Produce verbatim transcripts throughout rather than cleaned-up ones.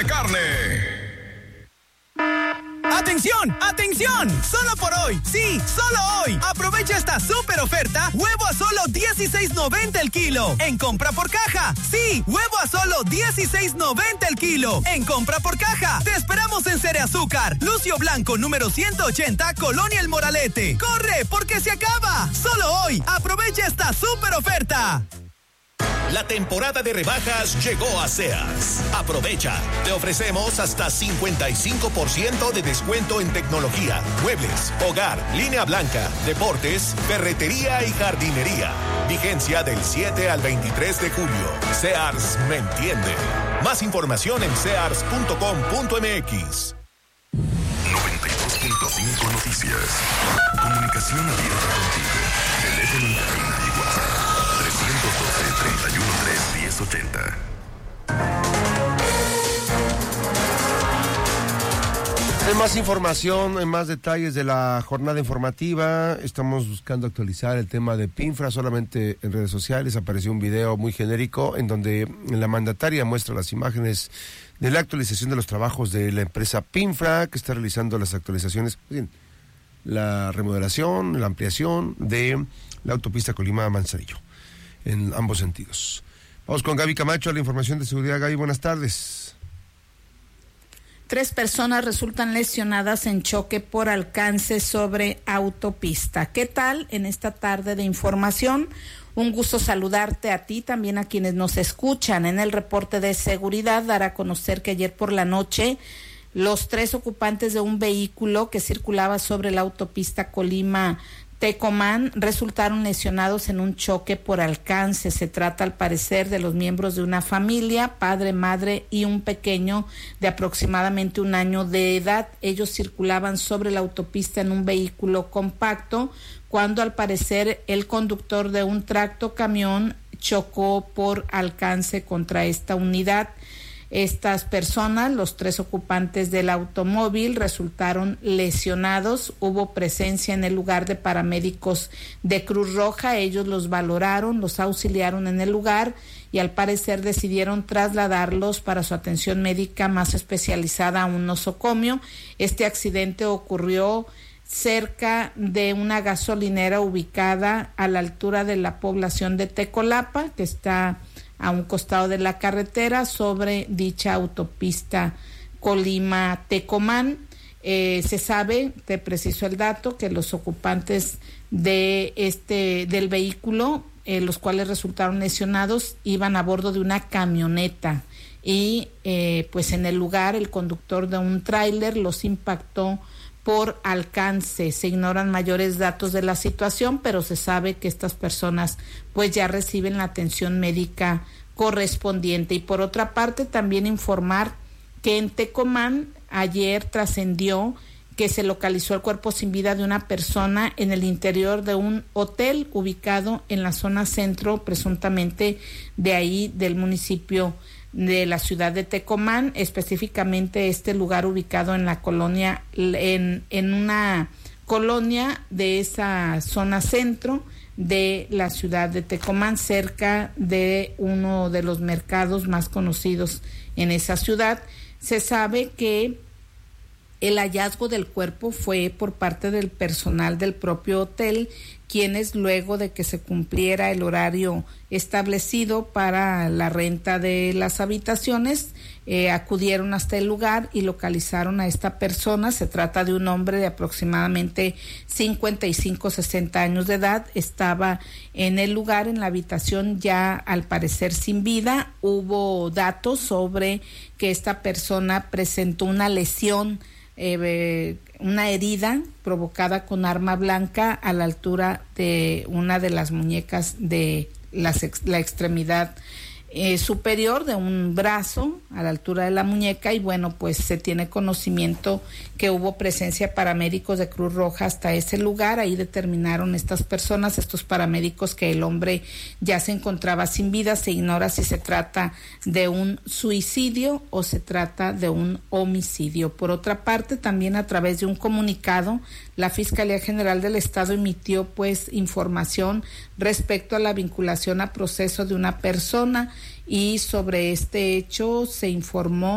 carne. ¡Atención! ¡Atención! ¡Solo por hoy! ¡Sí! ¡Solo hoy! Aprovecha esta súper oferta. Huevo a solo dieciséis noventa el kilo. En compra por caja. ¡Sí! Huevo a solo dieciséis noventa el kilo. En compra por caja. Te esperamos en Cere Azúcar. Lucio Blanco, número ciento ochenta, Colonia El Moralete. ¡Corre! ¡Porque se acaba! ¡Solo hoy! Aprovecha esta súper oferta. La temporada de rebajas llegó a Sears. Aprovecha. Te ofrecemos hasta cincuenta y cinco por ciento de descuento en tecnología, muebles, hogar, línea blanca, deportes, ferretería y jardinería. Vigencia del siete al veintitrés de julio. Sears me entiende. Más información en sears punto com punto m x. noventa y dos punto cinco Noticias. Comunicación abierta contigo. Teléfono en cabina y WhatsApp. trescientos doce, treinta y uno, tres, diez, ochenta. Hay más información, hay más detalles de la jornada informativa. Estamos buscando actualizar el tema de PINFRA. Solamente en redes sociales apareció un video muy genérico en donde la mandataria muestra las imágenes de la actualización de los trabajos de la empresa PINFRA, que está realizando las actualizaciones, bien, la remodelación, la ampliación de la autopista Colima-Manzanillo, en ambos sentidos. Vamos con Gaby Camacho, la información de seguridad. Gaby, buenas tardes. Tres personas resultan lesionadas en choque por alcance sobre autopista. ¿Qué tal en esta tarde de información? Un gusto saludarte a ti, también a quienes nos escuchan. En el reporte de seguridad dará a conocer que ayer por la noche los tres ocupantes de un vehículo que circulaba sobre la autopista Colima Tecomán resultaron lesionados en un choque por alcance. Se trata al parecer de los miembros de una familia, padre, madre y un pequeño de aproximadamente un año de edad. Ellos circulaban sobre la autopista en un vehículo compacto cuando al parecer el conductor de un tractocamión chocó por alcance contra esta unidad. Estas personas, los tres ocupantes del automóvil, resultaron lesionados. Hubo presencia en el lugar de paramédicos de Cruz Roja. Ellos los valoraron, los auxiliaron en el lugar y al parecer decidieron trasladarlos para su atención médica más especializada a un nosocomio. Este accidente ocurrió cerca de una gasolinera ubicada a la altura de la población de Tecolapa, que está a un costado de la carretera sobre dicha autopista Colima-Tecomán. Eh, se sabe, te preciso el dato, que los ocupantes de este del vehículo, eh, los cuales resultaron lesionados, iban a bordo de una camioneta y eh, pues en el lugar el conductor de un tráiler los impactó por alcance. Se ignoran mayores datos de la situación, pero se sabe que estas personas pues ya reciben la atención médica correspondiente. Y por otra parte también informar que en Tecomán ayer trascendió que se localizó el cuerpo sin vida de una persona en el interior de un hotel ubicado en la zona centro, presuntamente de ahí del municipio de la ciudad de Tecomán, específicamente este lugar ubicado en la colonia, en, en una colonia de esa zona centro de la ciudad de Tecomán, cerca de uno de los mercados más conocidos en esa ciudad. Se sabe que el hallazgo del cuerpo fue por parte del personal del propio hotel, quienes luego de que se cumpliera el horario establecido para la renta de las habitaciones, eh, acudieron hasta el lugar y localizaron a esta persona. Se trata de un hombre de aproximadamente cincuenta y cinco, sesenta años de edad. Estaba en el lugar, en la habitación, ya al parecer sin vida. Hubo datos sobre que esta persona presentó una lesión, Eh, una herida provocada con arma blanca a la altura de una de las muñecas de las ex, la extremidad eh, superior de un brazo a la altura de la muñeca. Y bueno, pues se tiene conocimiento que hubo presencia de paramédicos de Cruz Roja hasta ese lugar. Ahí determinaron estas personas, estos paramédicos, que el hombre ya se encontraba sin vida. Se ignora si se trata de un suicidio o se trata de un homicidio. Por otra parte, también a través de un comunicado, la Fiscalía General del Estado emitió pues información respecto a la vinculación a proceso de una persona, y sobre este hecho se informó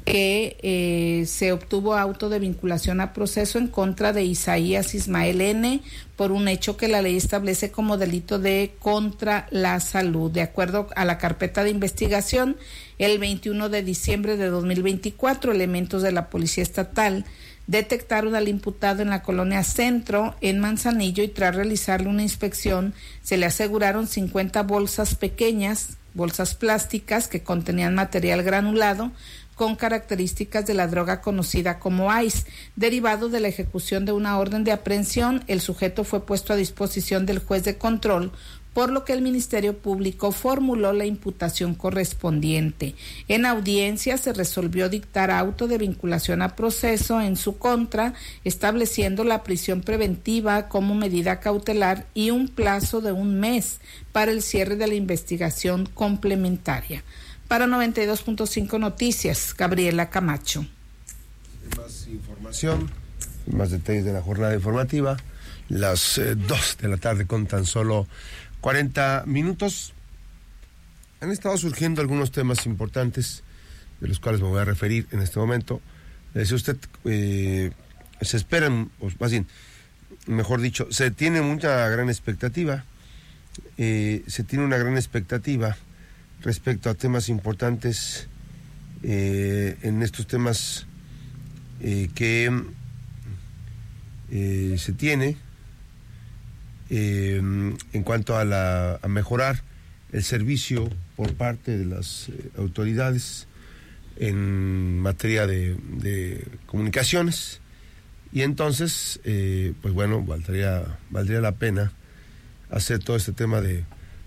que eh, se obtuvo auto de vinculación a proceso en contra de Isaías Ismael N. por un hecho que la ley establece como delito de contra la salud. De acuerdo a la carpeta de investigación, el veintiuno de diciembre de dos mil veinticuatro, elementos de la Policía Estatal detectaron al imputado en la colonia Centro, en Manzanillo, y tras realizarle una inspección, se le aseguraron cincuenta bolsas pequeñas, bolsas plásticas que contenían material granulado, con características de la droga conocida como ice. Derivado de la ejecución de una orden de aprehensión, el sujeto fue puesto a disposición del juez de control, por lo que el Ministerio Público formuló la imputación correspondiente. En audiencia se resolvió dictar auto de vinculación a proceso en su contra, estableciendo la prisión preventiva como medida cautelar y un plazo de un mes para el cierre de la investigación complementaria. Para noventa y dos punto cinco Noticias, Gabriela Camacho. Más información, más detalles de la jornada informativa, las eh, dos de la tarde con tan solo cuarenta minutos. Han estado surgiendo algunos temas importantes, de los cuales me voy a referir en este momento. Le decía usted, eh, se esperan, o más bien, mejor dicho, se tiene mucha gran expectativa, eh, se tiene una gran expectativa respecto a temas importantes, eh, en estos temas eh, que eh, se tiene eh, en cuanto a, la, a mejorar el servicio por parte de las eh, autoridades en materia de, de comunicaciones, y entonces, eh, pues bueno, valdría, valdría la pena hacer todo este tema de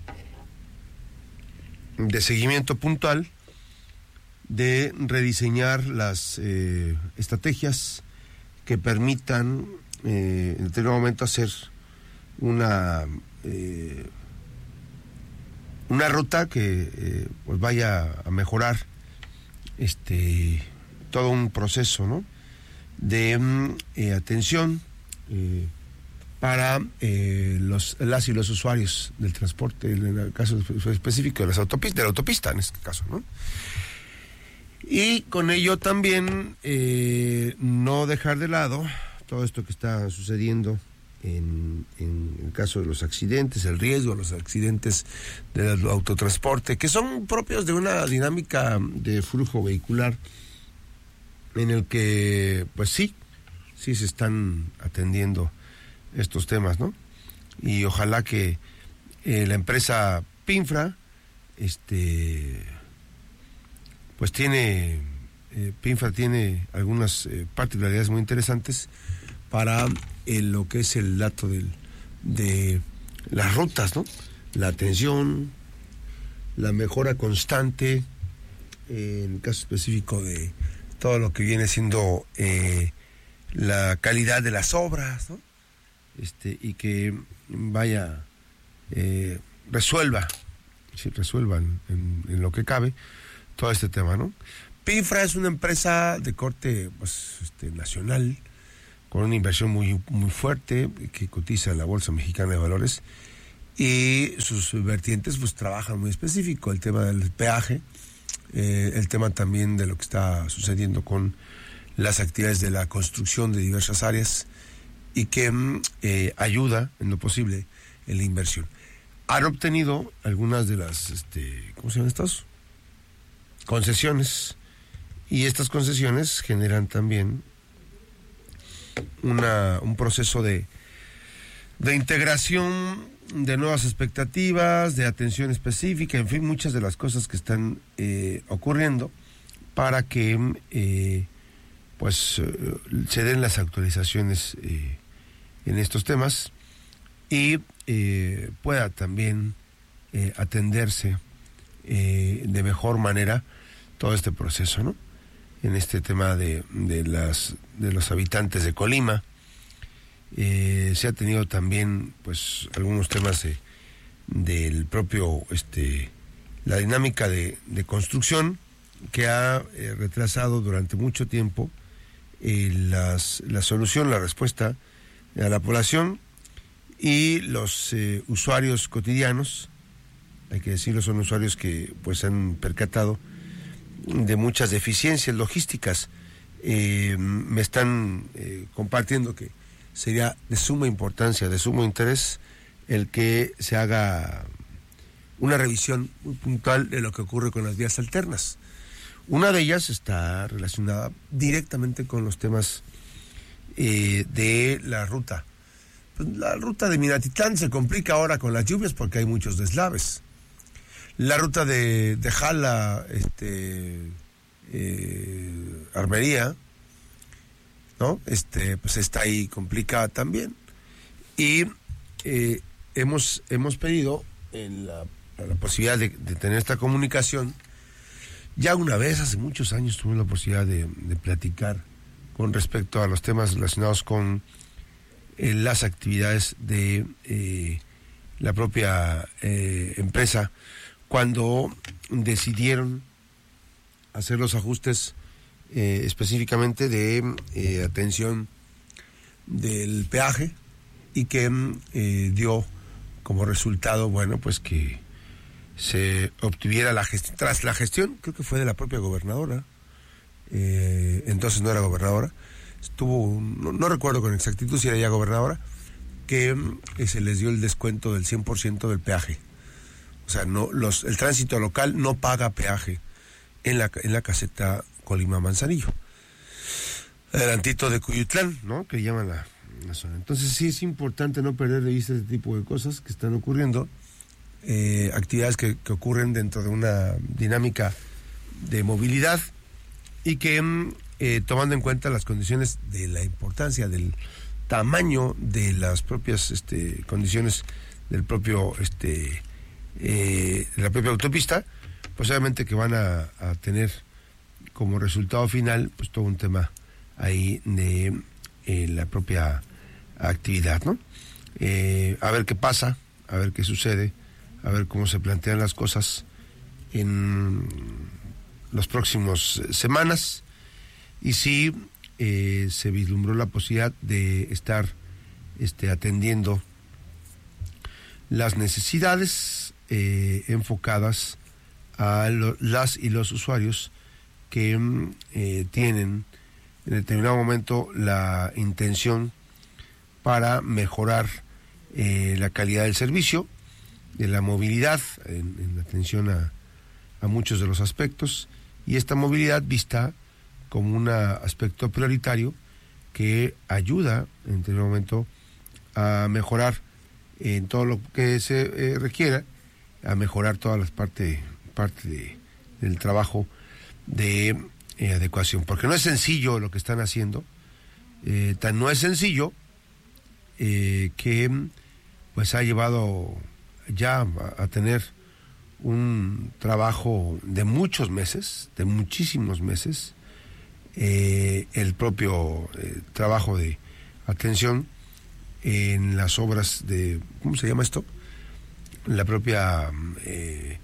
de seguimiento puntual, de rediseñar las eh, estrategias que permitan eh, en determinado momento hacer una eh, una ruta que eh, pues vaya a mejorar este todo un proceso, ¿no?, de eh, atención eh, para eh, los las y los usuarios del transporte, en el caso específico de las autopistas, de la autopista en este caso, ¿no? Y con ello también eh, no dejar de lado todo esto que está sucediendo en, en el caso de los accidentes, el riesgo de los accidentes del autotransporte, que son propios de una dinámica de flujo vehicular en el que, pues sí, sí se están atendiendo estos temas, ¿no? Y ojalá que eh, la empresa Pinfra, este, pues tiene, eh, Pinfra tiene algunas eh, particularidades muy interesantes para eh, lo que es el dato del, de las rutas, ¿no? La atención, la mejora constante, eh, en el caso específico de todo lo que viene siendo eh, la calidad de las obras, ¿no? Este, y que vaya, eh, resuelva, sí, resuelva en, en, en lo que cabe todo este tema, ¿no? Pinfra es una empresa de corte, pues, este, nacional, con una inversión muy, muy fuerte, que cotiza en la Bolsa Mexicana de Valores, y sus vertientes, pues, trabajan muy específico, el tema del peaje, eh, el tema también de lo que está sucediendo con las actividades de la construcción de diversas áreas, y que eh, ayuda en lo posible en la inversión. Han obtenido algunas de las, este, ¿cómo se llaman estas? Concesiones, y estas concesiones generan también una, un proceso de, de integración de nuevas expectativas, de atención específica, en fin, muchas de las cosas que están eh, ocurriendo para que eh, pues eh, se den las actualizaciones eh, en estos temas y eh, pueda también eh, atenderse eh, de mejor manera todo este proceso, ¿no? En este tema de, de las de los habitantes de Colima, eh, se ha tenido también pues algunos temas de, del propio este la dinámica de, de construcción que ha eh, retrasado durante mucho tiempo eh, las, la solución, la respuesta a la población, y los eh, usuarios cotidianos, hay que decirlo, son usuarios que pues han percatado de muchas deficiencias logísticas. Eh, me están eh, compartiendo que sería de suma importancia, de sumo interés, el que se haga una revisión muy puntual de lo que ocurre con las vías alternas. Una de ellas está relacionada directamente con los temas eh, de la ruta. Pues la ruta de Minatitlán se complica ahora con las lluvias porque hay muchos deslaves. La ruta de, de Jala, este, eh, Armería, ¿no? Este, pues está ahí complicada también. Y eh, hemos, hemos pedido en la, la posibilidad de, de tener esta comunicación. Ya una vez, hace muchos años, tuve la posibilidad de, de platicar con respecto a los temas relacionados con eh, las actividades de eh, la propia eh, empresa, cuando decidieron hacer los ajustes eh, específicamente de eh, atención del peaje, y que eh, dio como resultado, bueno, pues que se obtuviera la gestión, tras la gestión, creo que fue de la propia gobernadora, eh, entonces no era gobernadora, estuvo, no, no recuerdo con exactitud si era ya gobernadora, que eh, se les dio el descuento del cien por ciento del peaje. O sea, no, los, el tránsito local no paga peaje en la, en la caseta Colima-Manzanillo. Adelantito de Cuyutlán, ¿no? Que llaman la, la zona. Entonces sí es importante no perder de vista este tipo de cosas que están ocurriendo. Eh, actividades que, que ocurren dentro de una dinámica de movilidad y que eh, tomando en cuenta las condiciones de la importancia del tamaño de las propias este, condiciones del propio este eh, de la propia autopista, pues obviamente que van a, a tener como resultado final pues todo un tema ahí de eh, la propia actividad, ¿no? Eh, a ver qué pasa, a ver qué sucede, a ver cómo se plantean las cosas en las próximas semanas, y si eh, se vislumbró la posibilidad de estar este, atendiendo las necesidades eh, enfocadas a lo, las y los usuarios que eh, tienen en determinado momento la intención para mejorar eh, la calidad del servicio, de la movilidad, en, en atención a, a muchos de los aspectos, y esta movilidad vista como un aspecto prioritario que ayuda en determinado momento a mejorar en todo lo que se eh, requiera, a mejorar todas las partes parte de, del trabajo de eh, adecuación, porque no es sencillo lo que están haciendo, eh, tan no es sencillo eh, que pues ha llevado ya a, a tener un trabajo de muchos meses, de muchísimos meses, eh, el propio eh, trabajo de atención en las obras de, ¿cómo se llama esto? La propia eh,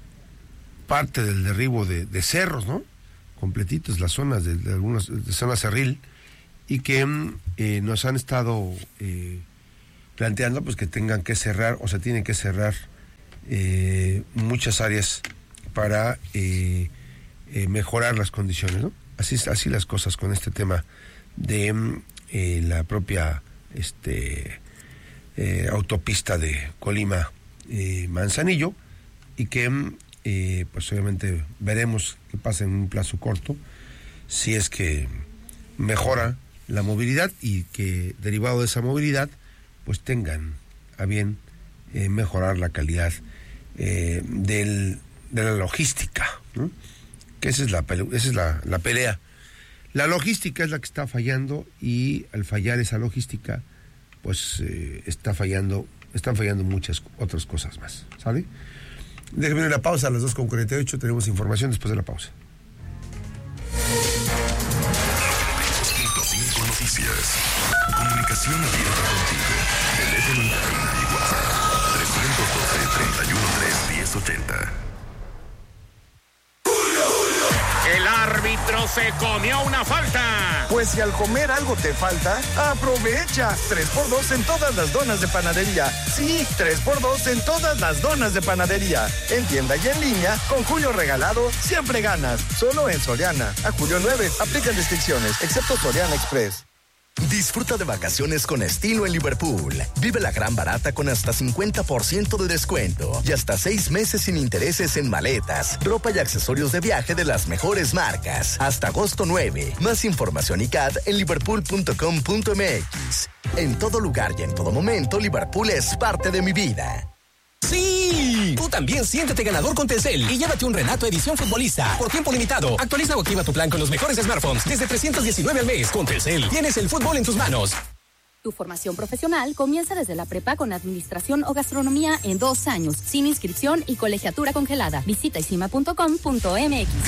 parte del derribo de, de cerros, ¿no? Completitos, las zonas de, de algunas, de zona cerril, y que eh, nos han estado eh, planteando pues que tengan que cerrar, o se tienen que cerrar eh, muchas áreas para eh, eh, mejorar las condiciones, ¿no? Así, así las cosas con este tema de eh, la propia este eh, autopista de Colima eh, Manzanillo, y que eh, pues obviamente veremos qué pasa en un plazo corto, si es que mejora la movilidad, y que derivado de esa movilidad pues tengan a bien eh, mejorar la calidad eh, del, de la logística, ¿no? Que esa es la esa es la, la pelea. La logística es la que está fallando, y al fallar esa logística pues eh, está fallando están fallando muchas otras cosas más, ¿sale? Déjenme una pausa, a las dos con cuarenta y ocho tenemos información después de la pausa. cinco Noticias. Comunicación abierta contigo. Teléfono en cabina y WhatsApp. trescientos doce, treinta y uno, tres, diez ochenta. El árbitro árbitro se comió una falta. Pues si al comer algo te falta, aprovecha. tres por dos en todas las donas de panadería. Sí, tres por dos en todas las donas de panadería. En tienda y en línea, con Julio regalado, siempre ganas. Solo en Soriana. A julio nueve, aplican restricciones, excepto Soriana Express. Disfruta de vacaciones con estilo en Liverpool. Vive la gran barata con hasta cincuenta por ciento de descuento y hasta seis meses sin intereses en maletas, ropa y accesorios de viaje de las mejores marcas. Hasta agosto nueve. Más información y C A D en liverpool punto com punto m x. En todo lugar y en todo momento, Liverpool es parte de mi vida. ¡Sí! Tú también siéntete ganador con Telcel y llévate un Renato edición futbolista por tiempo limitado. Actualiza o activa tu plan con los mejores smartphones desde trescientos diecinueve al mes. Con Telcel tienes el fútbol en tus manos. Tu formación profesional comienza desde la prepa con administración o gastronomía en dos años, sin inscripción y colegiatura congelada. Visita isima punto com punto m x.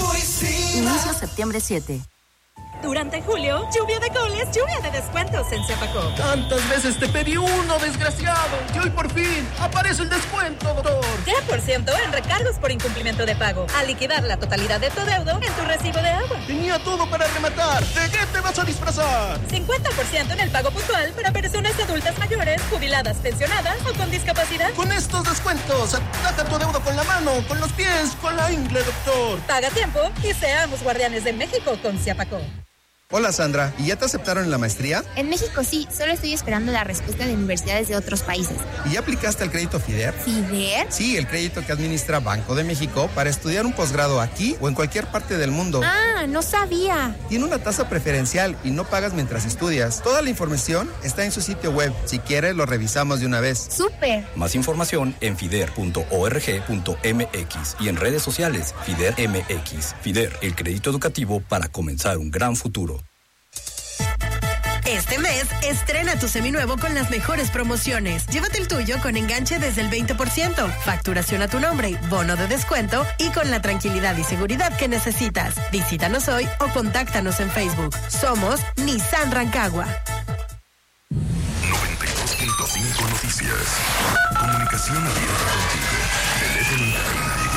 Inicio septiembre siete. Durante julio, lluvia de goles, lluvia de descuentos en Ciapacó. Tantas veces te pedí uno, desgraciado. Y hoy por fin aparece el descuento, doctor. diez por ciento en recargos por incumplimiento de pago. Al liquidar la totalidad de tu deudo en tu recibo de agua. Tenía todo para rematar. ¿De qué te vas a disfrazar? cincuenta por ciento en el pago puntual para personas adultas mayores, jubiladas, pensionadas o con discapacidad. Con estos descuentos, ataca tu deuda con la mano, con los pies, con la ingle, doctor. Paga a tiempo y seamos guardianes de México con Ciapacó. Hola Sandra, ¿y ya te aceptaron en la maestría? En México sí, solo estoy esperando la respuesta de universidades de otros países. ¿Y ya aplicaste al crédito FIDER? ¿FIDER? Sí, el crédito que administra Banco de México para estudiar un posgrado aquí o en cualquier parte del mundo. Ah, no sabía. Tiene una tasa preferencial y no pagas mientras estudias. Toda la información está en su sitio web. Si quieres, lo revisamos de una vez. ¡Súper! Más información en fider punto org punto m x y en redes sociales FIDER M X. FIDER, el crédito educativo para comenzar un gran futuro. Este mes, estrena tu seminuevo con las mejores promociones. Llévate el tuyo con enganche desde el veinte por ciento, facturación a tu nombre, bono de descuento y con la tranquilidad y seguridad que necesitas. Visítanos hoy o contáctanos en Facebook. Somos Nissan Rancagua. noventa y dos punto cinco Noticias. Comunicación abierta contigo. Teléfono en cabina y